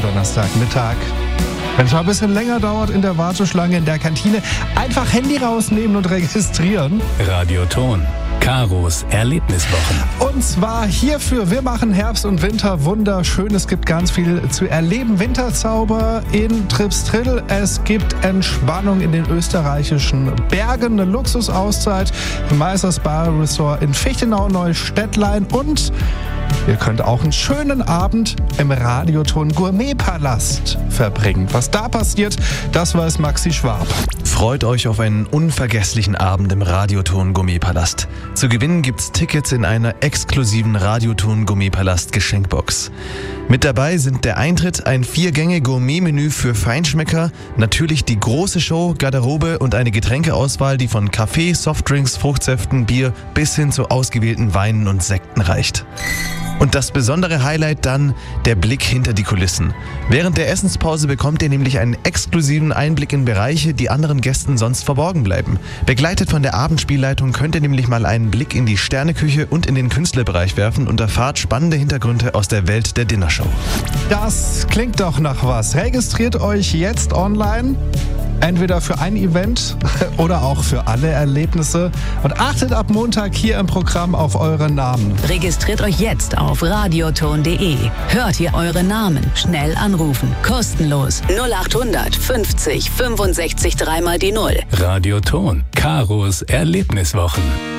Donnerstagmittag. Wenn es mal ein bisschen länger dauert in der Warteschlange in der Kantine, einfach Handy rausnehmen und registrieren. Radioton. Karos Erlebniswochen. Und zwar hierfür, wir machen Herbst und Winter wunderschön. Es gibt ganz viel zu erleben. Winterzauber in Tripstrill. Es gibt Entspannung in den österreichischen Bergen, eine Luxusauszeit im Meisters Bar Resort in Fichtenau-Neustädtlein und ihr könnt auch einen schönen Abend im Radioton Gourmetpalast verbringen. Was da passiert, das weiß Maxi Schwab. Freut euch auf einen unvergesslichen Abend im Radioton Gourmetpalast. Zu gewinnen gibt's Tickets in einer exklusiven Radioton Gourmetpalast Geschenkbox. Mit dabei sind der Eintritt, ein 4-Gänge-Gourmet-Menü für Feinschmecker, natürlich die große Show, Garderobe und eine Getränkeauswahl, die von Kaffee, Softdrinks, Fruchtsäften, Bier bis hin zu ausgewählten Weinen und Sekten reicht. Und das besondere Highlight dann, der Blick hinter die Kulissen. Während der Essenspause bekommt ihr nämlich einen exklusiven Einblick in Bereiche, die anderen Gästen sonst verborgen bleiben. Begleitet von der Abendspielleitung könnt ihr nämlich mal einen Blick in die Sterneküche und in den Künstlerbereich werfen und erfahrt spannende Hintergründe aus der Welt der Dinnershow. Das klingt doch nach was. Registriert euch jetzt online. Entweder für ein Event oder auch für alle Erlebnisse. Und achtet ab Montag hier im Programm auf eure Namen. Registriert euch jetzt auf radioton.de. Hört ihr eure Namen? Schnell anrufen. Kostenlos. 0800 50 65 3 mal die 0. Radioton. Karos Erlebniswochen.